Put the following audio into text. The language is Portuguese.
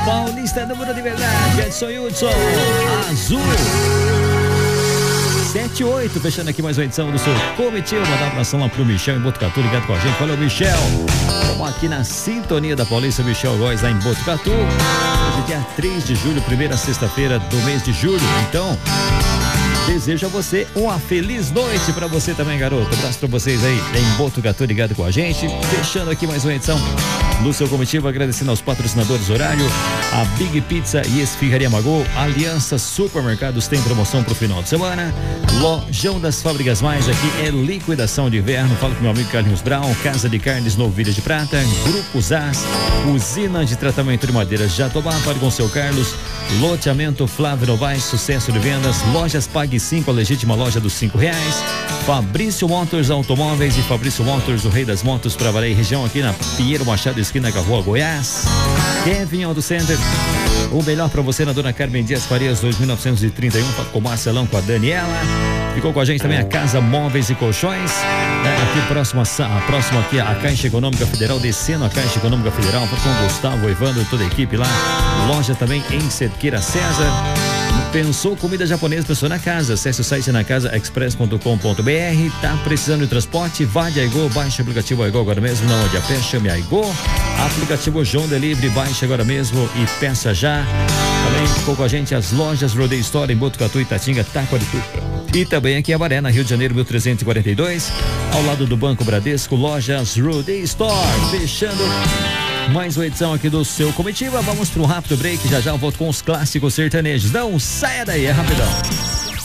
Paulista, número de verdade, Edson Hudson, Azul. 7-8, fechando aqui mais uma edição do seu Comitiva. Mandar um abração lá pro Michel em Botucatu, ligado com a gente. Valeu, Michel. Estamos aqui na sintonia da Paulista, Michel Góes, lá em Botucatu. Hoje é dia 3 de julho, primeira sexta-feira do mês de julho. Então, desejo a você uma feliz noite pra você também, garoto. Abraço pra vocês aí em Botucatu, ligado com a gente. Fechando aqui mais uma edição do seu Comitiva, agradecendo aos patrocinadores horário, a Big Pizza e Esfirraria Magô, Aliança Supermercados tem promoção pro final de semana, Lojão das Fábricas Mais, aqui é liquidação de inverno. Fala com meu amigo Carlinhos Brown, Casa de Carnes Novilhas de Prata, Grupo Zaz, Usina de Tratamento de Madeiras Jatobá, fale com seu Carlos, Loteamento Flávio Novaes, sucesso de vendas, Lojas Pague 5, a legítima loja dos R$5, Fabrício Motors Automóveis e Fabrício Motors, o rei das motos para Valer região, aqui na Pinheiro Machado, esquina com a Rua Goiás. Kevin Auto Center, o melhor para você na Dona Carmen Dias Farias 2931, com o Marcelão, com a Daniela. Ficou com a gente também a Casa Móveis e Colchões, aqui próximo aqui a Caixa Econômica Federal, descendo a Caixa Econômica Federal, com o Gustavo, Evandro, toda a equipe lá. Loja também em Cerqueira César. Pensou comida japonesa, pensou na casa. Acesse o site nacasaexpress.com.br. Tá precisando de transporte? Vá de Aigo, baixe o aplicativo Aigo agora mesmo. Não onde a pé, chame Aigo. Aplicativo João Delivery, baixe agora mesmo e peça já. Também ficou com a gente as lojas Rodeio Store em Botucatu, Itatinga, Taquarituba. E também aqui em Avaré, Rio de Janeiro, 1342, ao lado do Banco Bradesco, lojas Rodeio Store. Fechando mais uma edição aqui do seu Comitiva. Vamos para um rápido break, já já eu volto com os clássicos sertanejos. Não saia daí, é rapidão.